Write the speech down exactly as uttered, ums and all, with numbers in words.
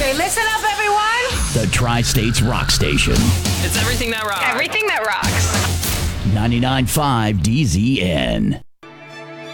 Okay, listen up, everyone. The Tri-States Rock Station. It's everything that rocks. Everything that rocks. ninety-nine point five D Z N.